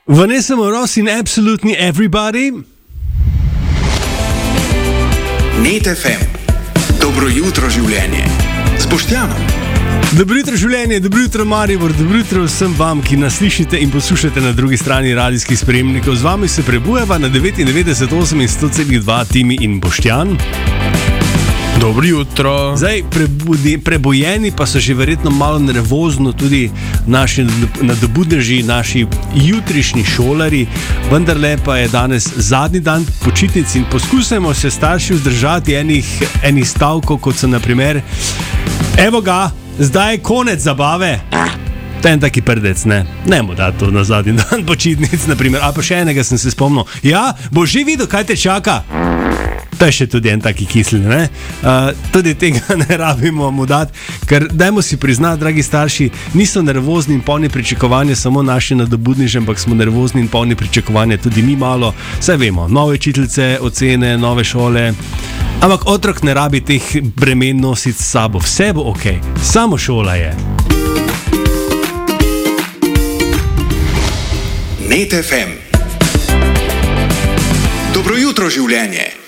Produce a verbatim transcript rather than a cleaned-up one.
Vanessa Moroz in Absolutely Everybody. Net F M. Dobro jutro življenje. S Boštjanom. Dobro jutro življenje, dobro jutro Maribor, dobro jutro vsem vam, ki nas slišite in poslušate na drugi strani radijskih sprejemnikov. Z vami se prebujeva na devetindevetdeset osem in sto celih dva Timi in Boštjan. Dobro jutro. Zdaj, prebudi, prebojeni pa so že verjetno malo nervozno tudi naši nadobudneži, naši jutrišnji šolari, vendarle pa je danes zadnji dan počitnic in poskusimo se starši vzdržati enih, enih stavkov, kot so naprimer: evo ga, zdaj je konec zabave. To je en taki prdec, ne? Ne mu da to na zadnji dan počitnic, naprimer. A pa še enega sem se spomnil. Ja, boš že videl, kaj te čaka. To je še tudi en taki kisel, ne? Uh, tudi tega ne rabimo mu dati, ker dajmo si priznati, dragi starši, niso nervozni in polni pričakovanja samo naši nadobudniži, ampak smo nervozni in polni pričakovanja tudi mi malo. Saj vemo, nove učiteljice, ocene, nove šole, ampak otrok ne rabi teh bremen nositi s sabo. Vse bo ok, samo šola je. Net F M. Dobro jutro življenje.